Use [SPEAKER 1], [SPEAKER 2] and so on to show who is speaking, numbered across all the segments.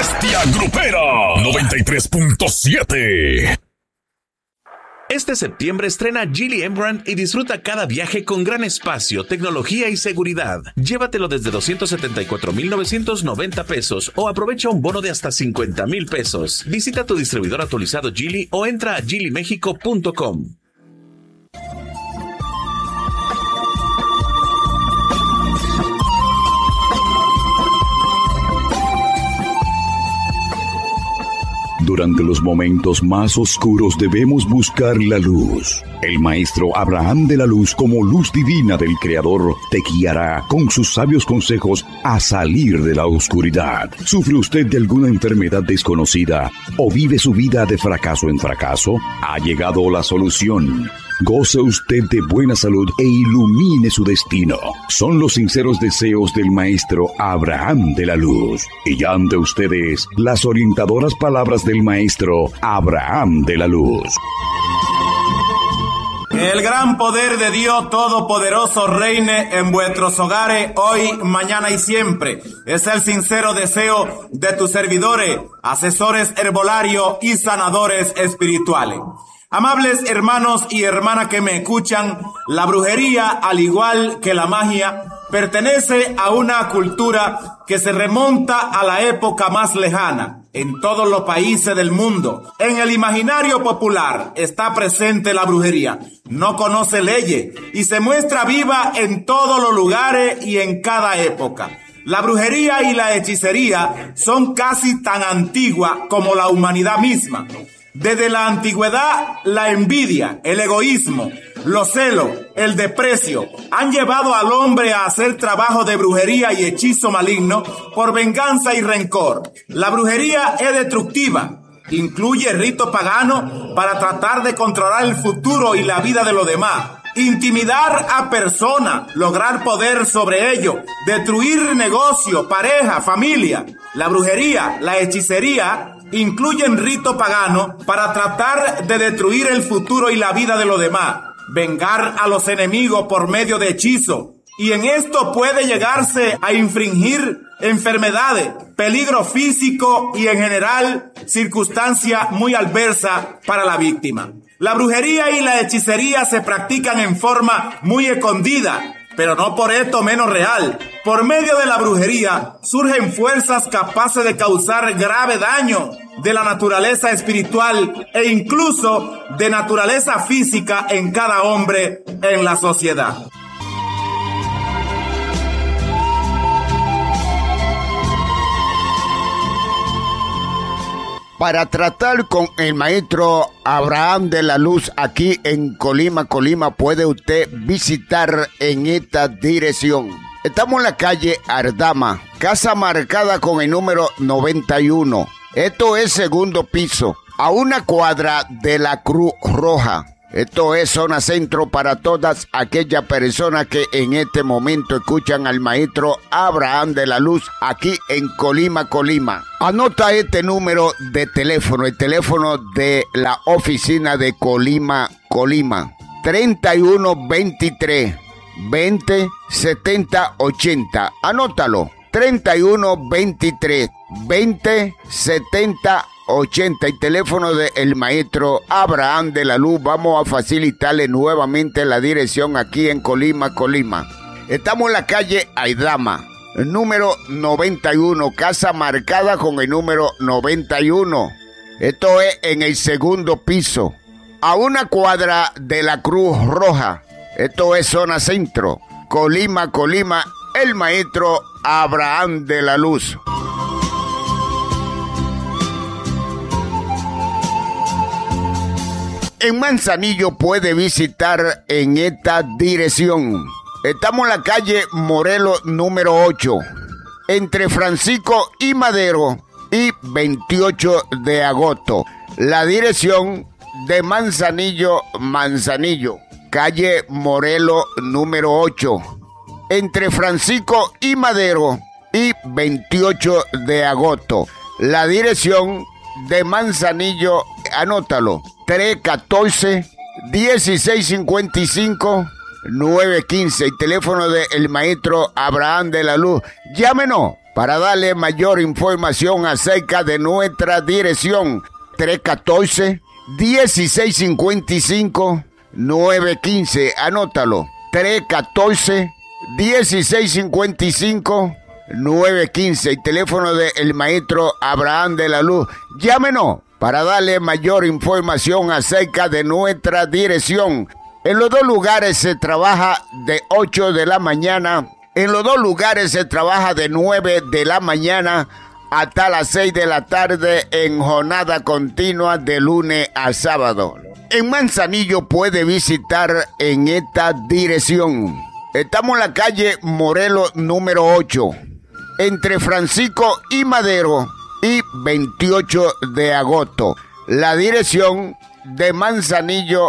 [SPEAKER 1] Bestia Grupera 93.7.
[SPEAKER 2] Este septiembre estrena Geely Embraer y disfruta cada viaje con gran espacio, tecnología y seguridad. Llévatelo desde 274,990 pesos o aprovecha un bono de hasta 50,000 pesos. Visita tu distribuidor autorizado Geely o entra a geelymexico.com.
[SPEAKER 3] Durante los momentos más oscuros debemos buscar la luz. El maestro Abraham de la Luz, como luz divina del Creador, te guiará con sus sabios consejos a salir de la oscuridad. ¿Sufre usted de alguna enfermedad desconocida o vive su vida de fracaso en fracaso? Ha llegado la solución. Goce usted de buena salud e ilumine su destino. Son los sinceros deseos del maestro Abraham de la Luz. Y ya ante ustedes las orientadoras palabras del maestro Abraham de la Luz.
[SPEAKER 4] El gran poder de Dios Todopoderoso reine en vuestros hogares hoy, mañana y siempre. Es el sincero deseo de tus servidores, asesores herbolarios y sanadores espirituales. Amables hermanos y hermanas que me escuchan, la brujería, al igual que la magia, pertenece a una cultura que se remonta a la época más lejana. En todos los países del mundo, en el imaginario popular, está presente la brujería. No conoce leyes y se muestra viva en todos los lugares y en cada época. La brujería y la hechicería son casi tan antiguas como la humanidad misma. Desde la antigüedad, la envidia, el egoísmo, los celos, el desprecio han llevado al hombre a hacer trabajo de brujería y hechizo maligno por venganza y rencor. La brujería es destructiva, incluye ritos paganos para tratar de controlar el futuro y la vida de los demás, intimidar a personas, lograr poder sobre ellos, destruir negocio, pareja, familia. La brujería, la hechicería incluyen ritos paganos para tratar de destruir el futuro y la vida de los demás, vengar a los enemigos por medio de hechizos, y en esto puede llegarse a infringir enfermedades, peligro físico y en general circunstancias muy adversas para la víctima. La brujería y la hechicería se practican en forma muy escondida, pero no por esto menos real. Por medio de la brujería surgen fuerzas capaces de causar grave daño de la naturaleza espiritual e incluso de naturaleza física en cada hombre en la sociedad.
[SPEAKER 5] Para tratar con el maestro Abraham de la Luz aquí en Colima, puede usted visitar en esta dirección. Estamos en la calle Ardama, casa marcada con el número 91. Esto es segundo piso, a una cuadra de la Cruz Roja. Esto es zona centro para todas aquellas personas que en este momento escuchan al maestro Abraham de la Luz aquí en Colima. Anota este número de teléfono, el teléfono de la oficina de Colima. 3123 20 70 80. Anótalo. 3123 20 70 80, el teléfono del maestro Abraham de la Luz. Vamos a facilitarle nuevamente la dirección aquí en Colima. Estamos en la calle Aidama, número 91, casa marcada con el número 91. Esto es en el segundo piso, a una cuadra de la Cruz Roja. Esto es zona centro, Colima, el maestro Abraham de la Luz. En Manzanillo puede visitar en esta dirección. Estamos en la calle Morelos número 8, entre Francisco y Madero y 28 de agosto. La dirección de Manzanillo, calle Morelos número 8, entre Francisco y Madero y 28 de agosto. La dirección de Manzanillo, anótalo, 314-1655-915, el teléfono del maestro Abraham de la Luz. Llámenos para darle mayor información acerca de nuestra dirección. 314-1655-915. Anótalo. 314-1655-915. El teléfono del maestro Abraham de la Luz. Llámenos para darle mayor información acerca de nuestra dirección. En los dos lugares se trabaja de 8 de la mañana. En los dos lugares se trabaja de 9 de la mañana hasta las 6 de la tarde en jornada continua de lunes a sábado. En Manzanillo puede visitar en esta dirección. Estamos en la calle Morelos número 8, entre Francisco y Madero y 28 de agosto. La dirección de Manzanillo.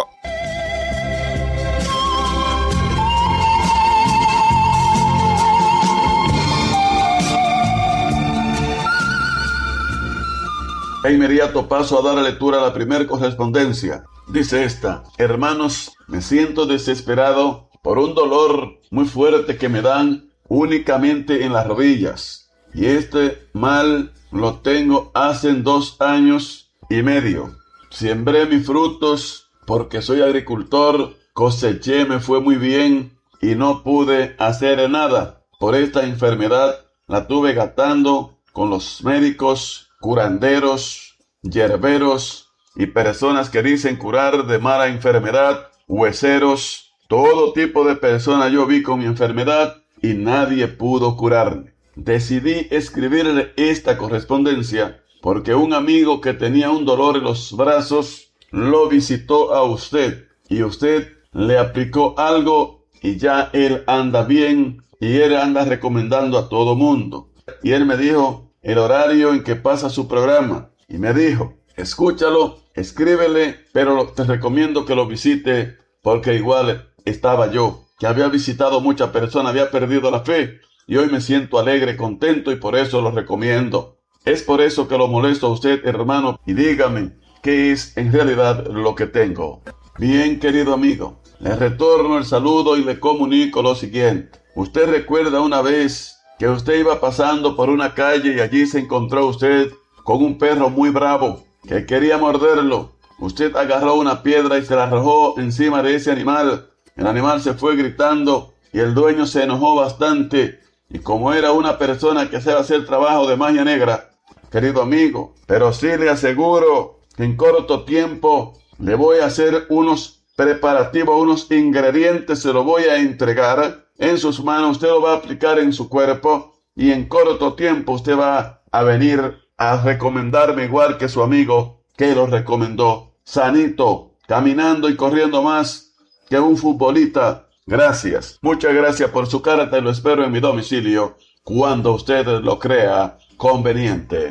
[SPEAKER 1] De inmediato paso a dar lectura a la primera correspondencia. Dice esta: hermanos, me siento desesperado por un dolor muy fuerte que me dan únicamente en las rodillas. Y este mal lo tengo hace 2 años y medio. Sembré mis frutos porque soy agricultor, coseché, me fue muy bien y no pude hacer nada. Por esta enfermedad la tuve gastando con los médicos, curanderos, yerberos y personas que dicen curar de mala enfermedad, hueseros, todo tipo de personas yo vi con mi enfermedad y nadie pudo curarme. Decidí escribirle esta correspondencia porque un amigo que tenía un dolor en los brazos lo visitó a usted y usted le aplicó algo y ya él anda bien y él anda recomendando a todo mundo. Y él me dijo el horario en que pasa su programa y me dijo: escúchalo, escríbele, pero te recomiendo que lo visite porque igual estaba yo, que había visitado muchas personas, había perdido la fe y hoy me siento alegre, contento y por eso lo recomiendo. Es por eso que lo molesto a usted, hermano, y dígame qué es en realidad lo que tengo. Bien, querido amigo, le retorno el saludo y le comunico lo siguiente. Usted recuerda una vez que usted iba pasando por una calle y allí se encontró usted con un perro muy bravo que quería morderlo. Usted agarró una piedra y se la arrojó encima de ese animal. El animal se fue gritando y el dueño se enojó bastante. Y como era una persona que sabe hacer trabajo de magia negra, querido amigo, pero sí le aseguro que en corto tiempo le voy a hacer unos preparativos, unos ingredientes, se lo voy a entregar en sus manos, usted lo va a aplicar en su cuerpo y en corto tiempo usted va a venir a recomendarme igual que su amigo que lo recomendó, sanito, caminando y corriendo más que un futbolista. Gracias, muchas gracias por su carta y lo espero en mi domicilio cuando usted lo crea conveniente.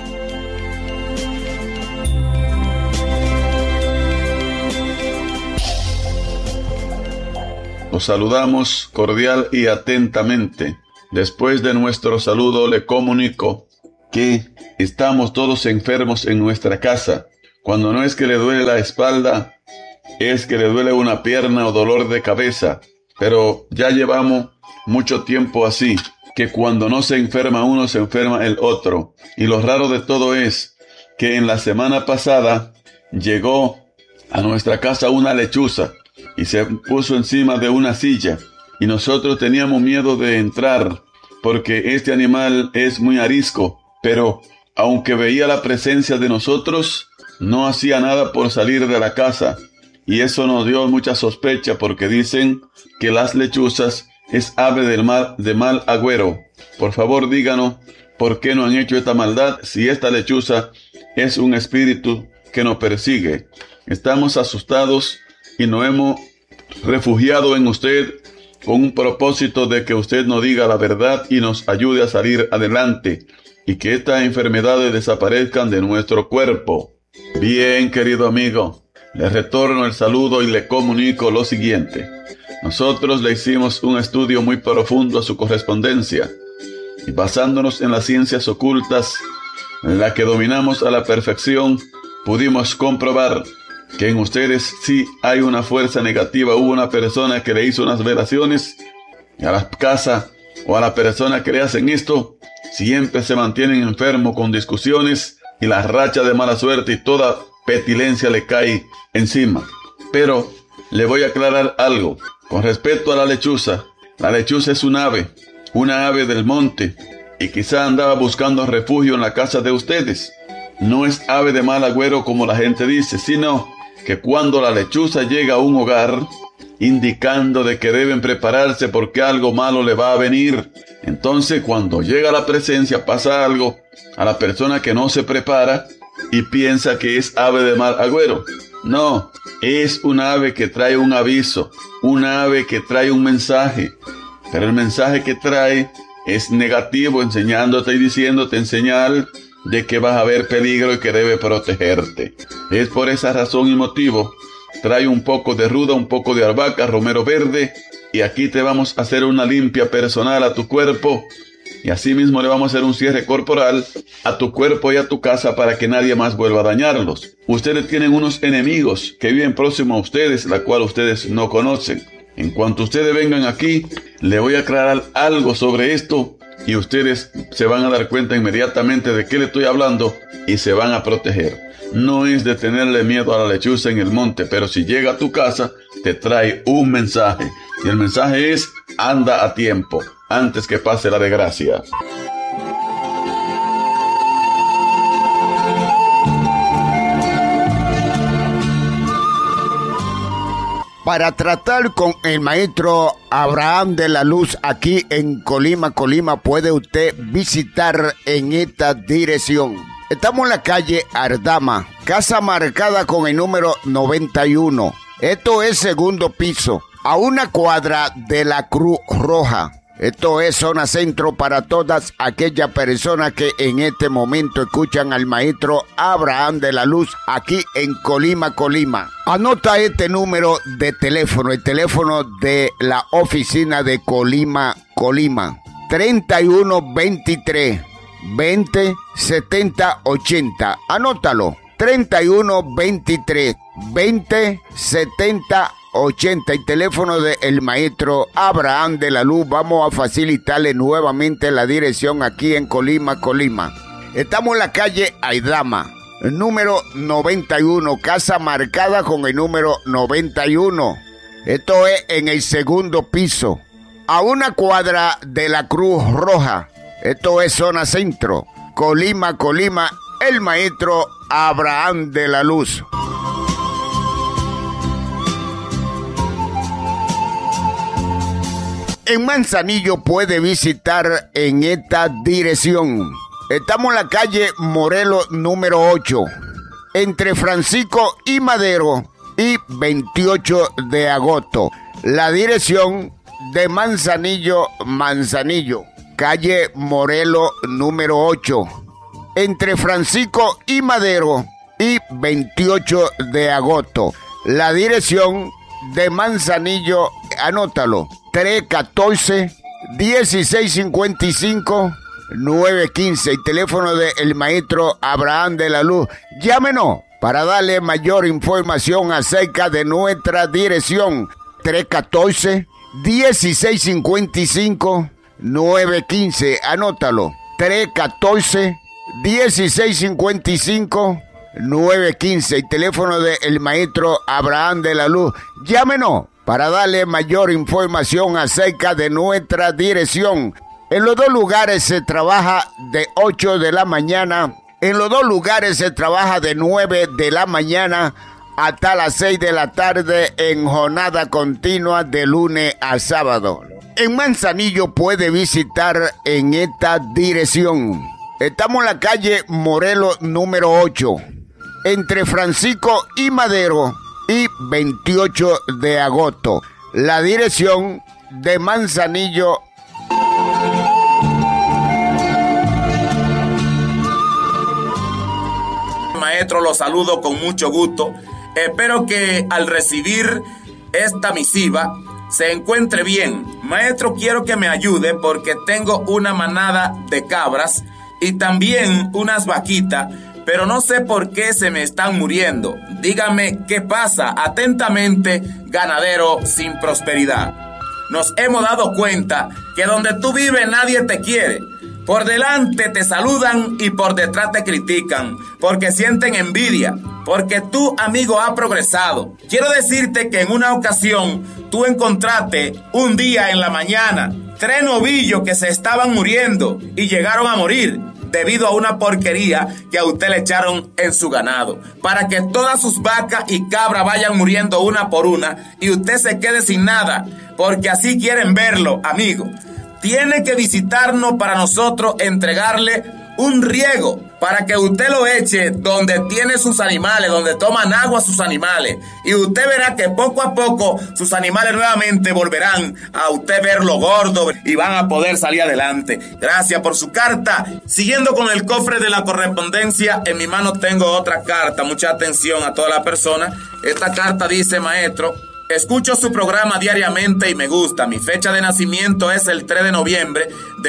[SPEAKER 1] Los saludamos cordial y atentamente. Después de nuestro saludo le comunico que estamos todos enfermos en nuestra casa. Cuando no es que le duele la espalda, es que le duele una pierna o dolor de cabeza. Pero ya llevamos mucho tiempo así, que cuando no se enferma uno, se enferma el otro. Y lo raro de todo es que en la semana pasada llegó a nuestra casa una lechuza y se puso encima de una silla y nosotros teníamos miedo de entrar porque este animal es muy arisco, pero aunque veía la presencia de nosotros, no hacía nada por salir de la casa y eso nos dio mucha sospecha porque dicen que las lechuzas es ave de mal agüero. Por favor díganos por qué no han hecho esta maldad si esta lechuza es un espíritu que nos persigue. Estamos asustados y nos hemos refugiado en usted con un propósito de que usted nos diga la verdad y nos ayude a salir adelante y que estas enfermedades desaparezcan de nuestro cuerpo. Bien, querido amigo, le retorno el saludo y le comunico lo siguiente. Nosotros le hicimos un estudio muy profundo a su correspondencia y basándonos en las ciencias ocultas, en la que dominamos a la perfección, pudimos comprobar que en ustedes sí hay una fuerza negativa. Hubo una persona que le hizo unas velaciones y a la casa o a la persona que le hacen esto siempre se mantienen enfermos con discusiones y la racha de mala suerte y toda petilencia le cae encima. Pero le voy a aclarar algo. Con respecto a la lechuza es un ave del monte, y quizá andaba buscando refugio en la casa de ustedes. No es ave de mal agüero como la gente dice, sino que cuando la lechuza llega a un hogar, indicando de que deben prepararse porque algo malo le va a venir, entonces cuando llega la presencia pasa algo a la persona que no se prepara y piensa que es ave de mal agüero. No, es un ave que trae un aviso, un ave que trae un mensaje, pero el mensaje que trae es negativo, enseñándote y diciéndote en señal de que vas a haber peligro y que debe protegerte. Es por esa razón y motivo, trae un poco de ruda, un poco de albahaca, romero verde, y aquí te vamos a hacer una limpia personal a tu cuerpo, y asimismo le vamos a hacer un cierre corporal a tu cuerpo y a tu casa para que nadie más vuelva a dañarlos. Ustedes tienen unos enemigos que viven próximo a ustedes, la cual ustedes no conocen. En cuanto ustedes vengan aquí, le voy a aclarar algo sobre esto y ustedes se van a dar cuenta inmediatamente de qué le estoy hablando y se van a proteger. No es de tenerle miedo a la lechuza en el monte, pero si llega a tu casa, te trae un mensaje. Y el mensaje es: anda a tiempo, antes que pase la desgracia.
[SPEAKER 5] Para tratar con el maestro Abraham de la Luz aquí en Colima, puede usted visitar en esta dirección. Estamos en la calle Ardama, casa marcada con el número 91. Esto es segundo piso, a una cuadra de la Cruz Roja. Esto es zona centro para todas aquellas personas que en este momento escuchan al maestro Abraham de la Luz aquí en Colima. Anota este número de teléfono, el teléfono de la oficina de Colima. 3123 20 70 80. Anótalo. 3123 20 70 80, el teléfono del maestro Abraham de la Luz. Vamos a facilitarle nuevamente la dirección aquí en Colima. Estamos en la calle Aidama, número 91, casa marcada con el número 91. Esto es en el segundo piso, a una cuadra de la Cruz Roja. Esto es zona centro, Colima, el maestro Abraham de la Luz. En Manzanillo puede visitar en esta dirección. Estamos en la calle Morelos número 8, entre Francisco y Madero y 28 de agosto. La dirección de Manzanillo, calle Morelos número 8, entre Francisco y Madero y 28 de agosto. La dirección de Manzanillo, anótalo, 314-1655-915, el teléfono del maestro Abraham de la Luz. Llámenos para darle mayor información acerca de nuestra dirección. 314-1655-915, anótalo, 314-1655-915, el teléfono del maestro Abraham de la Luz. Llámenos para darle mayor información acerca de nuestra dirección. En los dos lugares se trabaja de 8 de la mañana. En los dos lugares se trabaja de 9 de la mañana hasta las 6 de la tarde en jornada continua de lunes a sábado. En Manzanillo puede visitar en esta dirección. Estamos en la calle Morelos número 8, entre Francisco y Madero y 28 de agosto. La dirección de Manzanillo.
[SPEAKER 4] Maestro, lo saludo con mucho gusto. Espero que al recibir esta misiva se encuentre bien. Maestro, quiero que me ayude porque tengo una manada de cabras y también unas vaquitas, pero no sé por qué se me están muriendo. Dígame qué pasa. Atentamente, ganadero sin prosperidad. Nos hemos dado cuenta que donde tú vives nadie te quiere. Por delante te saludan y por detrás te critican, porque sienten envidia, porque tu amigo ha progresado. Quiero decirte que en una ocasión tú encontraste un día en la mañana 3 novillos que se estaban muriendo y llegaron a morir debido a una porquería que a usted le echaron en su ganado, para que todas sus vacas y cabras vayan muriendo una por una y usted se quede sin nada, porque así quieren verlo, amigo. Tiene que visitarnos para nosotros entregarle un riego para que usted lo eche donde tiene sus animales, donde toman agua sus animales, y usted verá que poco a poco sus animales nuevamente volverán a usted verlo gordo y van a poder salir adelante. Gracias por su carta. Siguiendo con el cofre de la correspondencia, en mi mano tengo otra carta. Mucha atención a toda la persona. Esta carta dice: maestro, escucho su programa diariamente y me gusta. Mi fecha de nacimiento es el 3 de noviembre de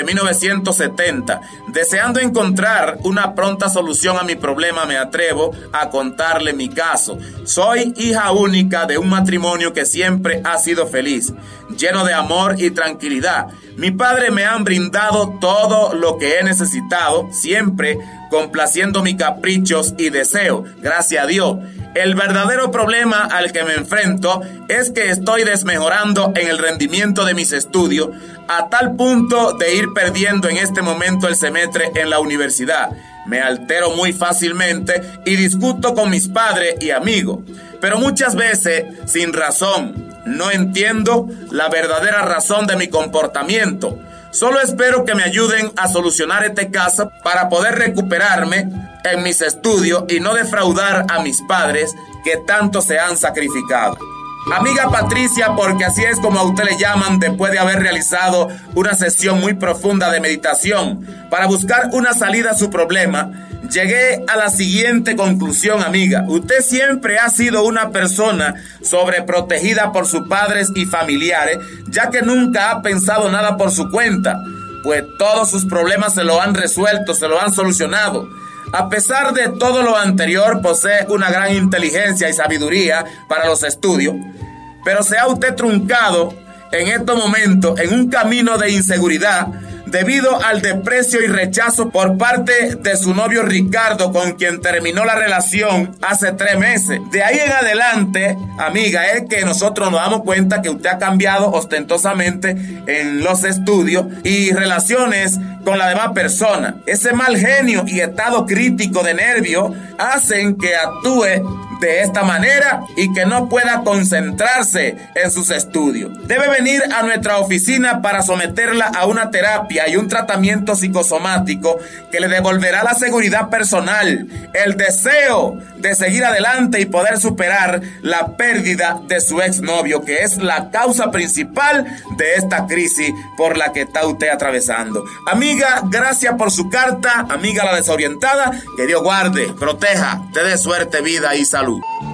[SPEAKER 4] 1970. Deseando encontrar una pronta solución a mi problema, me atrevo a contarle mi caso. Soy hija única de un matrimonio que siempre ha sido feliz, lleno de amor y tranquilidad. Mi padre me han brindado todo lo que he necesitado, siempre complaciendo mis caprichos y deseos. Gracias a Dios. El verdadero problema al que me enfrento es que estoy desmejorando en el rendimiento de mis estudios a tal punto de ir perdiendo en este momento el semestre en la universidad. Me altero muy fácilmente y discuto con mis padres y amigos, pero muchas veces sin razón. No entiendo la verdadera razón de mi comportamiento. Solo espero que me ayuden a solucionar este caso para poder recuperarme en mis estudios y no defraudar a mis padres que tanto se han sacrificado. Amiga Patricia, porque así es como a usted le llaman, después de haber realizado una sesión muy profunda de meditación para buscar una salida a su problema, llegué a la siguiente conclusión, amiga. Usted siempre ha sido una persona sobreprotegida por sus padres y familiares, ya que nunca ha pensado nada por su cuenta, pues todos sus problemas se lo han resuelto, se lo han solucionado. A pesar de todo lo anterior, posee una gran inteligencia y sabiduría para los estudios, pero se ha usted truncado en estos momentos en un camino de inseguridad debido al desprecio y rechazo por parte de su novio Ricardo, con quien terminó la relación hace 3 meses. De ahí en adelante, amiga, es que nosotros nos damos cuenta que usted ha cambiado ostentosamente en los estudios y relaciones con la demás persona. Ese mal genio y estado crítico de nervio hacen que actúe de esta manera y que no pueda concentrarse en sus estudios. Debe venir a nuestra oficina para someterla a una terapia y un tratamiento psicosomático que le devolverá la seguridad personal, el deseo de seguir adelante y poder superar la pérdida de su exnovio, que es la causa principal de esta crisis por la que está usted atravesando. Amiga, gracias por su carta. Amiga la desorientada, que Dios guarde, proteja, te dé suerte, vida y salud.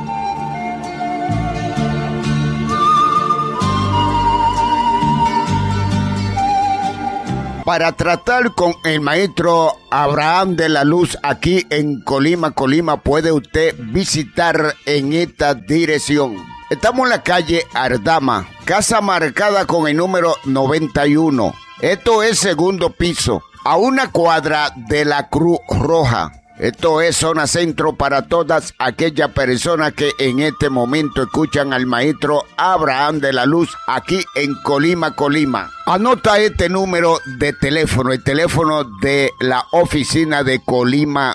[SPEAKER 5] Para tratar con el maestro Abraham de la Luz aquí en Colima, puede usted visitar en esta dirección. Estamos en la calle Ardama, casa marcada con el número 91. Esto es 2º piso, a 1 cuadra de la Cruz Roja. Esto es zona centro para todas aquellas personas que en este momento escuchan al maestro Abraham de la Luz aquí en Colima. Anota este número de teléfono, el teléfono de la oficina de Colima.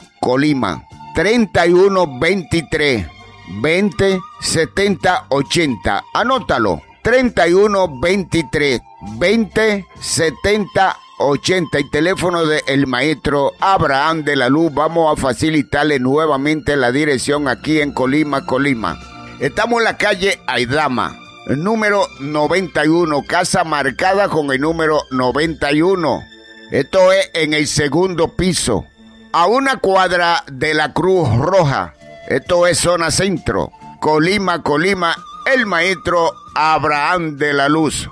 [SPEAKER 5] 3123 20 70 80. Anótalo. 3123 20 70 80, el teléfono del maestro Abraham de la Luz. Vamos a facilitarle nuevamente la dirección aquí en Colima. Estamos en la calle Aidama, número 91, casa marcada con el número 91. Esto es en el 2º piso, a 1 cuadra de la Cruz Roja. Esto es zona centro, Colima, el maestro Abraham de la Luz.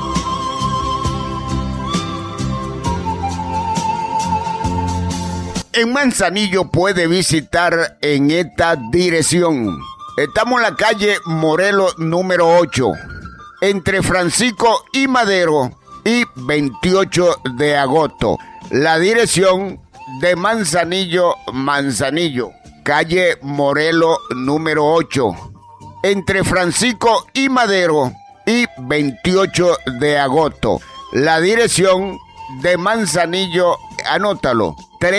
[SPEAKER 5] En Manzanillo puede visitar en esta dirección. Estamos en la calle Morelos número 8, entre Francisco y Madero y 28 de agosto. La dirección de Manzanillo, calle Morelos número 8, entre Francisco y Madero y 28 de agosto. La dirección de Manzanillo, anótalo,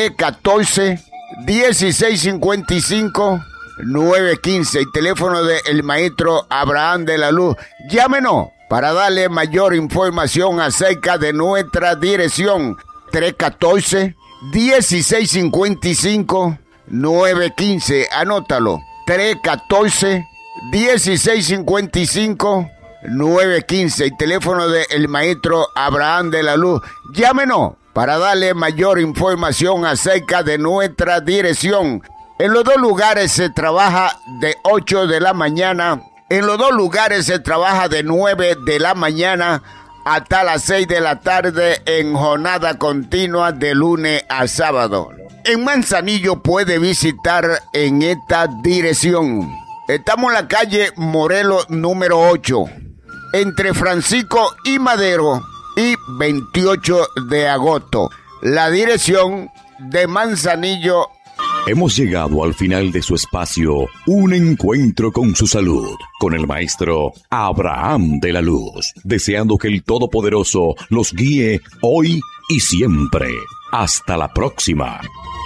[SPEAKER 5] 314-1655-915, el teléfono del maestro Abraham de la Luz. Llámenos para darle mayor información acerca de nuestra dirección, 314-1655-915, anótalo, 314-1655-915, el teléfono del maestro Abraham de la Luz. Llámenos para darle mayor información acerca de nuestra dirección. En los dos lugares se trabaja de 8 de la mañana, en los dos lugares se trabaja de 9 de la mañana hasta las 6 de la tarde en jornada continua de lunes a sábado. En Manzanillo puede visitar en esta dirección. Estamos en la calle Morelos número 8, entre Francisco y Madero y 28 de agosto. La dirección de Manzanillo.
[SPEAKER 3] Hemos llegado al final de su espacio, Un Encuentro con su Salud, con el maestro Abraham de la Luz, deseando que el Todopoderoso los guíe hoy y siempre. Hasta la próxima.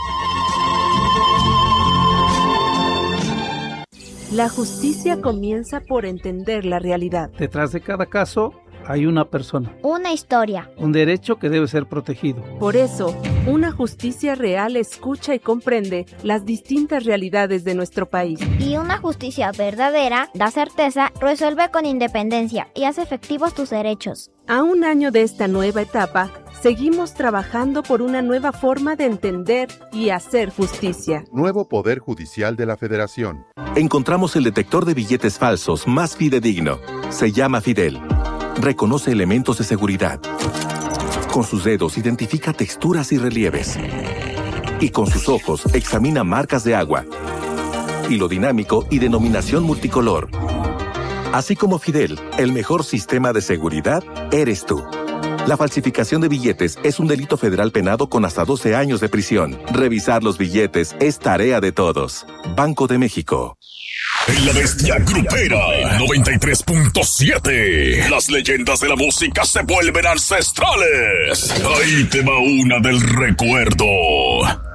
[SPEAKER 6] La justicia comienza por entender la realidad.
[SPEAKER 7] Detrás de cada caso hay una persona,
[SPEAKER 8] una historia,
[SPEAKER 7] un derecho que debe ser protegido.
[SPEAKER 6] Por eso, una justicia real escucha y comprende las distintas realidades de nuestro país.
[SPEAKER 8] Y una justicia verdadera da certeza, resuelve con independencia y hace efectivos tus derechos.
[SPEAKER 6] A un año de esta nueva etapa, seguimos trabajando por una nueva forma de entender y hacer justicia.
[SPEAKER 9] Nuevo Poder Judicial de la Federación.
[SPEAKER 2] Encontramos el detector de billetes falsos más fidedigno. Se llama Fidel. Reconoce elementos de seguridad. Con sus dedos identifica texturas y relieves. Y con sus ojos examina marcas de agua, hilo dinámico y denominación multicolor. Así como Fidel, el mejor sistema de seguridad eres tú. La falsificación de billetes es un delito federal penado con hasta 12 años de prisión. Revisar los billetes es tarea de todos. Banco de México.
[SPEAKER 10] En la bestia grupera 93.7, las leyendas de la música se vuelven ancestrales. Ahí te va una del recuerdo.